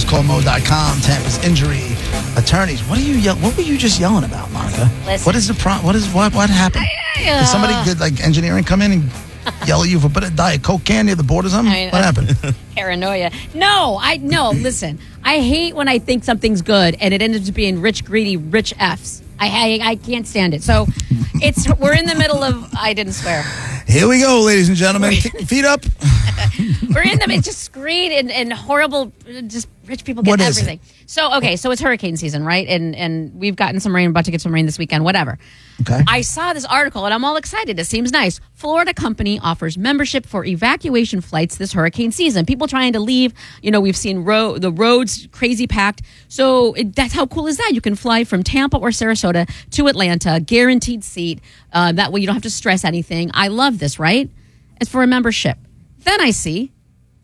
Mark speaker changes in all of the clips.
Speaker 1: JustCallMo.com, Tampa's injury attorneys. What were you just yelling about, Monica?
Speaker 2: Listen.
Speaker 1: What is the what happened? Did somebody like engineering come in and yell at you for putting a Diet Coke can near the board or something? What happened?
Speaker 2: Paranoia. No. Listen, I hate when I think something's good and it ends up being rich, greedy, rich Fs. I can't stand it. So we're in the middle of, I didn't swear.
Speaker 1: Here we go, ladies and gentlemen. Kick your feet up.
Speaker 2: We're in it's just greed and horrible, just rich people get everything. So it's hurricane season, right? And we've gotten some rain, about to get some rain this weekend, whatever.
Speaker 1: Okay.
Speaker 2: I saw this article and I'm all excited. It seems nice. Florida company offers membership for evacuation flights this hurricane season. People trying to leave, we've seen the roads crazy packed. So that's how cool is that? You can fly from Tampa or Sarasota to Atlanta, guaranteed seat. That way you don't have to stress anything. I love this, right? It's for a membership. Then I see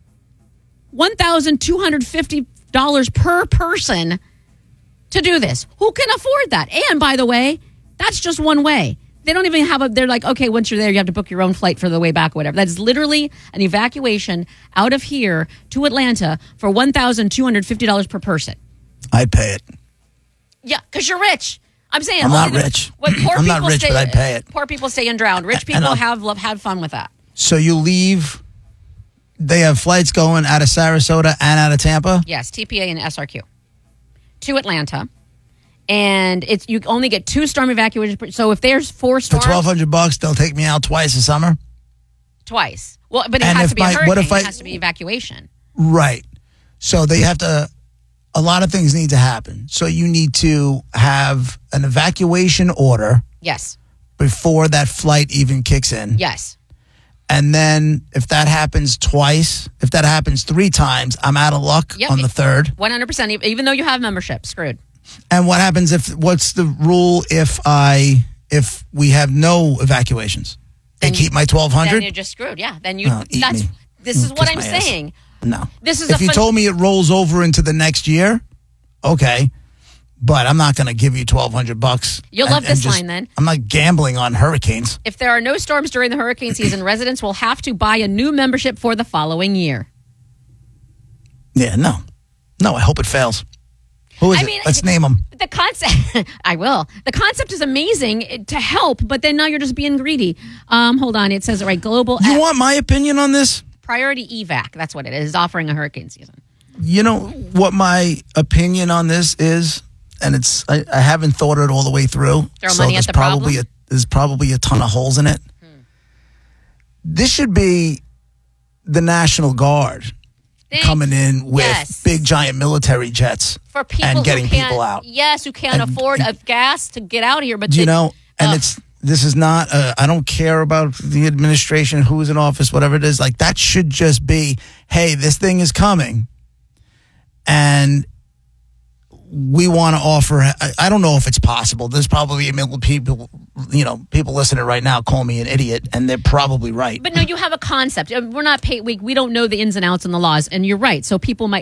Speaker 2: $1,250 per person to do this. Who can afford that? And by the way, that's just one way. They don't even they're like, okay, once you're there, you have to book your own flight for the way back or whatever. That's literally an evacuation out of here to Atlanta for $1,250 per person.
Speaker 1: I'd pay it.
Speaker 2: Yeah, because you're rich. I'm saying
Speaker 1: I'm not rich. I'm not rich, but I'd pay it.
Speaker 2: Poor people stay and drown. Rich people have fun with that.
Speaker 1: So you leave. They have flights going out of Sarasota and out of Tampa?
Speaker 2: Yes, TPA and SRQ to Atlanta. And you only get 2 storm evacuations. So if there's 4 storms.
Speaker 1: For $1,200, they'll take me out twice a summer?
Speaker 2: Twice. Well, but it has to be a hurricane. It has to be evacuation.
Speaker 1: Right. So they have to, a lot of things need to happen. So you need to have an evacuation order.
Speaker 2: Yes.
Speaker 1: Before that flight even kicks in.
Speaker 2: Yes.
Speaker 1: And then if that happens twice, if that happens 3 times, I'm out of luck on the 3rd.
Speaker 2: 100%. Even though you have membership, screwed. And
Speaker 1: what happens what's the rule if we have no evacuations? They keep my $1,200?
Speaker 2: Then you're just screwed. Yeah. Then this is what I'm saying.
Speaker 1: No. If you told me it rolls over into the next year, okay. But I'm not going to give you $1,200.
Speaker 2: You'll love this line then.
Speaker 1: I'm not gambling on hurricanes.
Speaker 2: If there are no storms during the hurricane season, residents will have to buy a new membership for the following year.
Speaker 1: Yeah, no. No, I hope it fails. Who is it? Let's name them.
Speaker 2: The concept, I will. The concept is amazing to help, but then now you're just being greedy. Hold on. It says, right, global.
Speaker 1: You want my opinion on this?
Speaker 2: Priority evac. That's what it is, offering a hurricane season.
Speaker 1: You know what my opinion on this is? And I haven't thought it all the way through.
Speaker 2: Throw money at the problem?
Speaker 1: There's probably a ton of holes in it. This should be the National Guard coming in with big giant military jets
Speaker 2: for people
Speaker 1: and getting people out.
Speaker 2: Yes, who can't afford a gas to get out of here. But
Speaker 1: this is not. I don't care about the administration, who's in office, whatever it is. Like that should just be, hey, this thing is coming, and we want to offer. I don't know if it's possible. There's probably a million people, people listening right now call me an idiot, and they're probably right.
Speaker 2: But no, you have a concept. We're not paid. We don't know the ins and outs and the laws, and you're right. So people might